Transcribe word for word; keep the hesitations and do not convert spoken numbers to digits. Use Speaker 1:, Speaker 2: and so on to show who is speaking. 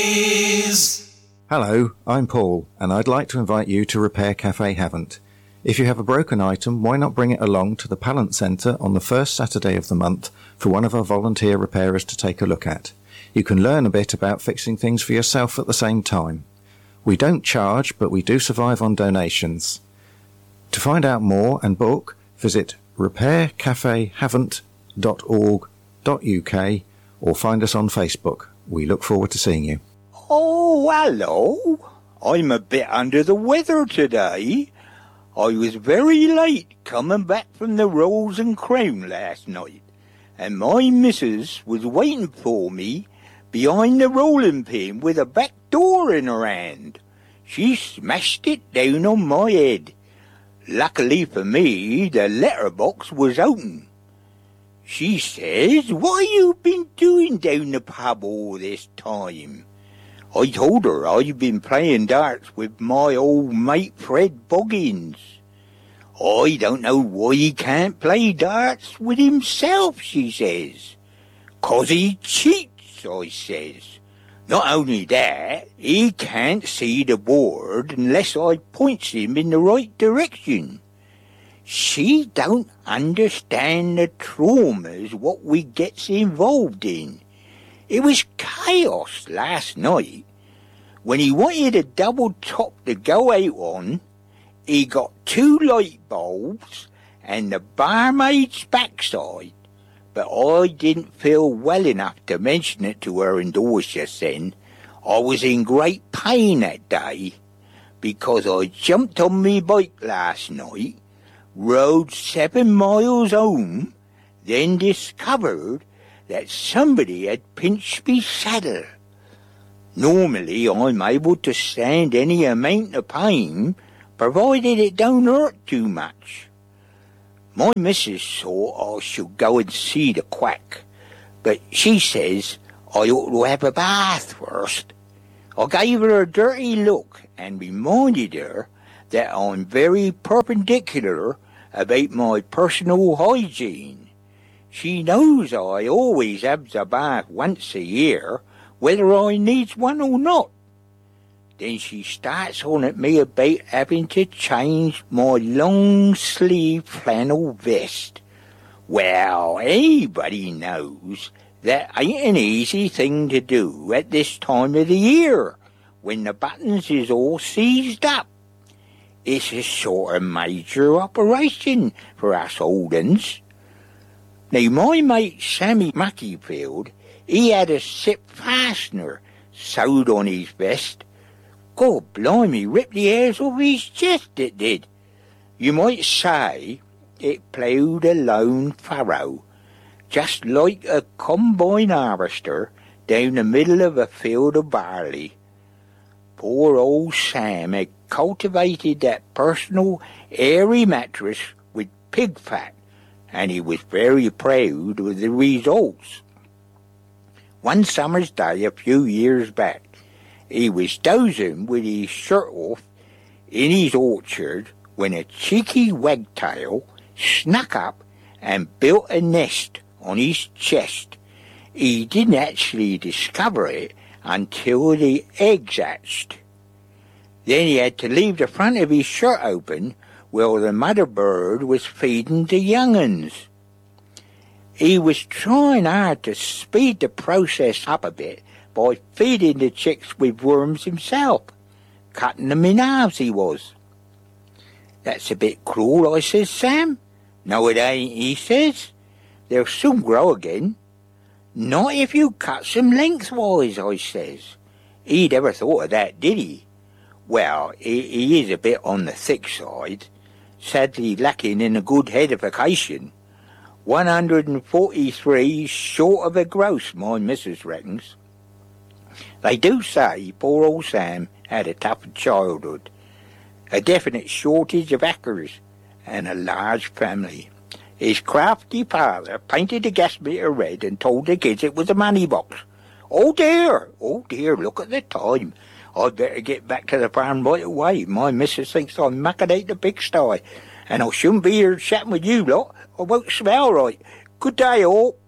Speaker 1: Hello, I'm Paul, and I'd like to invite you to Repair Cafe Haven't. If you have a broken item, why not bring it along to the Pallant Centre on the first Saturday of the month for one of our volunteer repairers to take a look at. You can learn a bit about fixing things for yourself at the same time. We don't charge, but we do survive on donations. To find out more and book, visit repair cafe haven't dot org dot U K or find us on Facebook. We look forward to seeing you.
Speaker 2: Oh, hello. I'm a bit under the weather today. I was very late coming back from the Rolls and Crown last night, and my missus was waiting for me behind the rolling pin with a back door in her hand. She smashed it down on my head. Luckily for me, the letterbox was open. She says, "What have you been doing down the pub all this time?" I told her I'd been playing darts with my old mate Fred Boggins. "I don't know why he can't play darts with himself," she says. "'Cause he cheats," I says. "Not only that, he can't see the board unless I points him in the right direction." She don't understand the traumas what we gets involved in. It was chaos last night. When he wanted a double top to go out on, he got two light bulbs and the barmaid's backside. But I didn't feel well enough to mention it to her indoors just then. I was in great pain that day because I jumped on me bike last night, rode seven miles home, then discovered that somebody had pinched me saddle. Normally I'm able to stand any amount of pain, provided it don't hurt too much. My missus thought I should go and see the quack, but she says I ought to have a bath first. I gave her a dirty look and reminded her that I'm very perpendicular about my personal hygiene. She knows I always have a bath once a year, whether I needs one or not. Then she starts on at me about having to change my long-sleeve flannel vest. Well, anybody knows that ain't an easy thing to do at this time of the year, when the buttons is all seized up. It's a sort of major operation for us old uns. Now, my mate Sammy Muckyfield, he had a sip fastener sewed on his vest. God blimey, ripped the hairs off his chest, it did. You might say it ploughed a lone furrow, just like a combine harvester down the middle of a field of barley. Poor old Sam had cultivated that personal airy mattress with pig fat, and he was very proud of the results. One summer's day a few years back, he was dozing with his shirt off in his orchard when a cheeky wagtail snuck up and built a nest on his chest. He didn't actually discover it until the eggs hatched. Then he had to leave the front of his shirt open while the mother bird was feeding the young uns. He was trying hard to speed the process up a bit by feeding the chicks with worms himself, cutting them in halves he was. "That's a bit cruel," I says, "Sam." "No, it ain't," he says. "They'll soon grow again." "Not if you cut them lengthwise," I says. He'd ever thought of that, did he? Well, he, he is a bit on the thick side, sadly lacking in a good edification. one hundred forty-three short of a gross, my missus reckons. They do say poor old Sam had a tough childhood, a definite shortage of acres, and a large family. His crafty father painted the gas meter red and told the kids it was a money box. Oh dear, oh dear, look at the time. I'd better get back to the farm right away. My missus thinks I'm mucking out the pigsty, and I shouldn't be here chatting with you lot. I won't smell right. Good day, all.